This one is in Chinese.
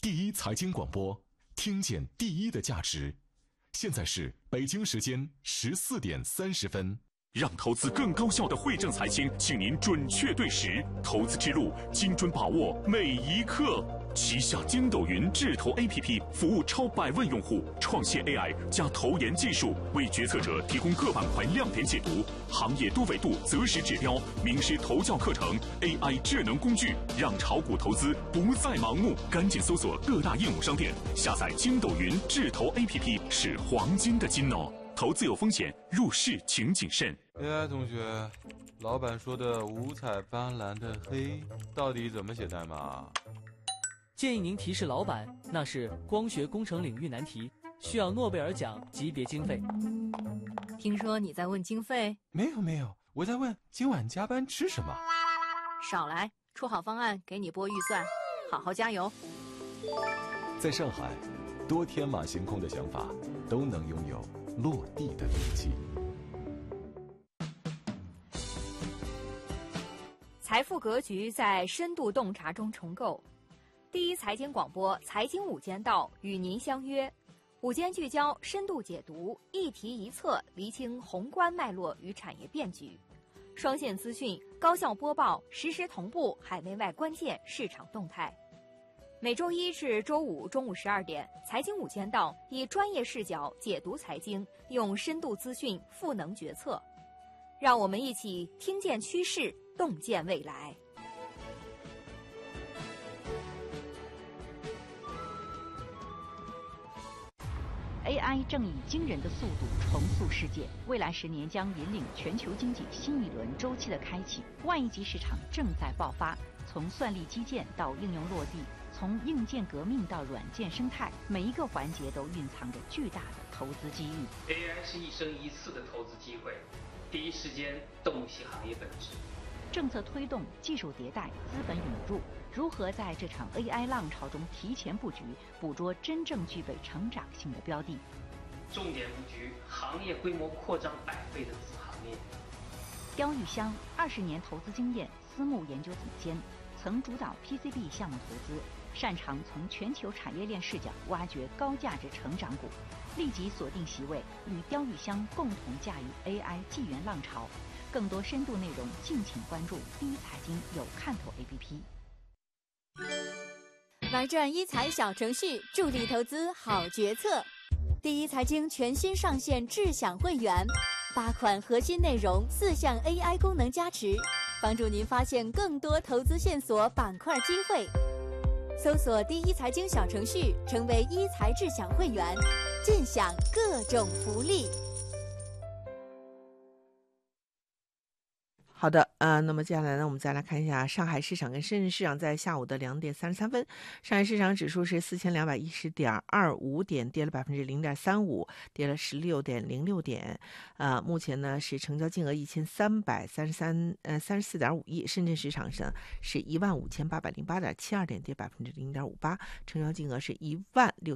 第一财经广播，听见第一的价值。现在是北京时间14点30分。让投资更高效的汇正财经，请您准确对时，投资之路精准把握每一刻。旗下筋斗云智投 APP 服务超100万用户，创新 AI 加投研技术，为决策者提供各板块亮点解读、行业多维度择时指标、名师投教课程、AI 智能工具，让炒股投资不再盲目。赶紧搜索各大应用商店，下载筋斗云智投 APP， 是黄金的金哦。投资有风险，入市请谨慎。 AI 同学，老板说的五彩斑斓的黑到底怎么写代码？ 建议您提示老板，那是光学工程领域难题，需要诺贝尔奖级别经费。 听说你在问经费？ 没有，我在问今晚加班吃什么。 少来，出好方案给你拨预算，好好加油。 在上海，多天马行空的想法都能拥有落地的勇气。 财富格局在深度洞察中重构。第一财经广播财经午间道与您相约，午间聚焦，深度解读，一题一策，厘清宏观脉络与产业变局，双线资讯，高效播报，实时同步海内外关键市场动态。每周一至周五中午12点，财经午间道以专业视角解读财经，用深度资讯赋能决策，让我们一起听见趋势，洞见未来。 AI 正以惊人的速度重塑世界，未来10年将引领全球经济新一轮周期的开启。万亿级市场正在爆发，从算力基建到应用落地，从硬件革命到软件生态，每一个环节都蕴藏着巨大的投资机遇。 AI 是一生一次的投资机会，第一时间洞悉行业本质。 政策推动、技术迭代、资本涌入，如何在这场 AI 浪潮中提前布局，捕捉真正具备成长性的标的？ 重点布局行业规模扩张100倍的子行业。 刁玉香20年投资经验，私募研究总监，曾主导 PCB 项目投资，擅长从全球产业链视角挖掘高价值成长股。立即锁定席位，与刁玉香共同驾驭 AI 纪元浪潮。更多深度内容，敬请关注第一财经有看头 APP。 玩转一财小程序，助力投资好决策。第一财经全新上线智享会员，8款核心内容，4项 AI 功能加持，帮助您发现更多投资线索、板块机会。搜索第一财经小程序，成为一财智享会员，尽享各种福利。 好的，那么接下来呢，我们再来看一下上海市场跟深圳市场在下午的2点33分，上海市场指数是4210.25点，跌了0.35%，跌了16.06点。目前呢是成交金额1334.5亿，深圳市场上是15808.72点，跌0.58%，成交金额是16000